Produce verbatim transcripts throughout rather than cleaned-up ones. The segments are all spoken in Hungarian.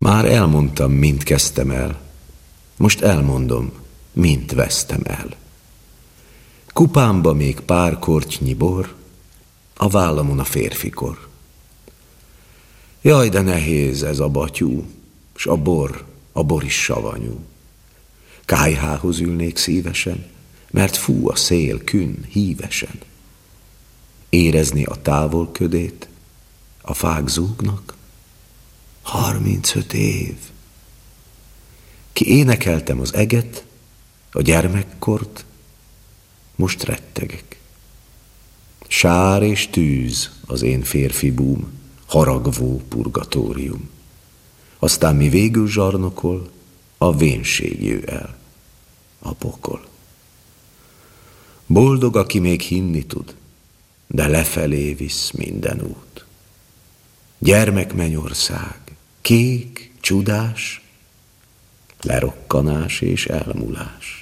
Már elmondtam, mint kezdtem el, most elmondom, mint vesztem el. Kupámba még pár kortnyi bor, a vállamon a férfikor. Jaj, de nehéz ez a batyú, s a bor, a bor is savanyú. Kályhához ülnék szívesen, mert fú a szél künn hívesen. Érezni a távol ködét, a fák zúgnak, harmincöt év. Ki énekeltem az eget, a gyermekkort, most rettegek. Sár és tűz az én férfi búm, haragvó purgatórium. Aztán mi végül zsarnokol, a vénség jő el, a pokol. Boldog, aki még hinni tud, de lefelé visz minden út. Gyermekmennyország, kék, csudás, lerokkanás és elmulás.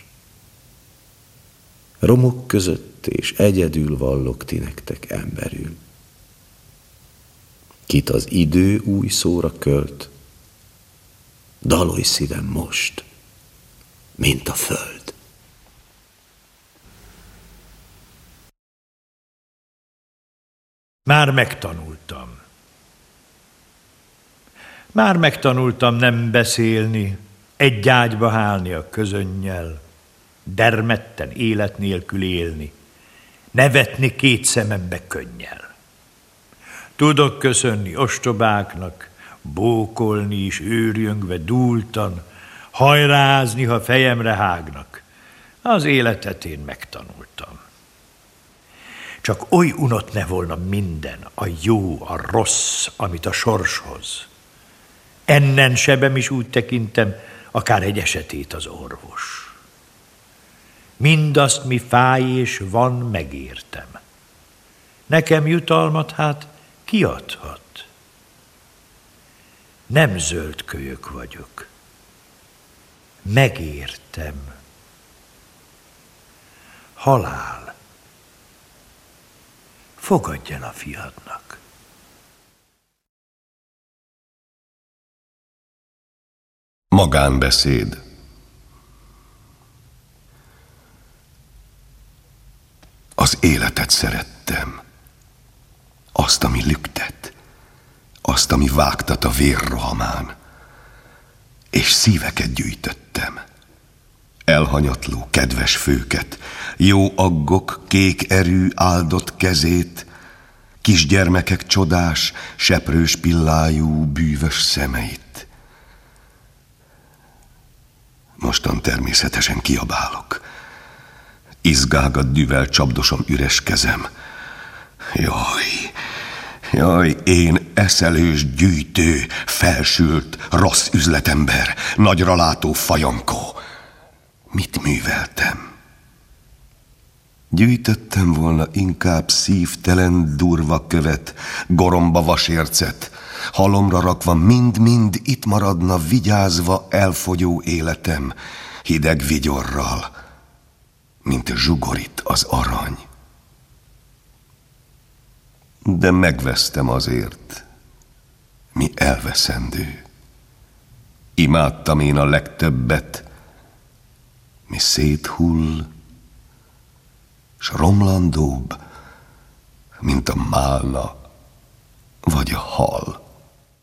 Romok között és egyedül vallok ti nektek emberül. Kit az idő új szóra költ, dalolj szívem most, mint a föld. Már megtanultam. Már megtanultam nem beszélni, egy ágyba hálni a közönnyel, dermedten élet nélkül élni, nevetni két szemembe könnyel. Tudok köszönni ostobáknak, bókolni is őrjöngve dúltan, hajrázni, ha fejemre hágnak. Az életet én megtanultam. Csak oly unott ne volna minden, a jó, a rossz, amit a sorshoz. Ennen sebem is úgy tekintem, akár egy esetét az orvos. Mindazt, mi fáj és van, megértem. Nekem jutalmat hát kiadhat. Nem zöld kölyök vagyok. Megértem. Halál. Fogadj el a fiadnak. Magánbeszéd. Az életet szerettem. Azt, ami lüktet. Azt, ami vágtat a vérrohamán. És szíveket gyűjtöttem. Elhanyatló, kedves főket, jó aggok, kék erő áldott kezét, kisgyermekek csodás, seprős pillájú, bűvös szemeit. Mostan természetesen kiabálok. Izgágat düvel csapdosom üres kezem. Jaj, jaj, én eszelős, gyűjtő, felsült, rossz üzletember, nagyra látó fajankó. Mit műveltem? Gyűjtöttem volna inkább szívtelen, durva követ, goromba vasércet, halomra rakva mind-mind itt maradna vigyázva elfogyó életem, hideg vigyorral, mint zsugorit az arany. De megvesztem azért, mi elveszendő. Imádtam én a legtöbbet, mi széthull, s romlandóbb, mint a málna vagy a hal.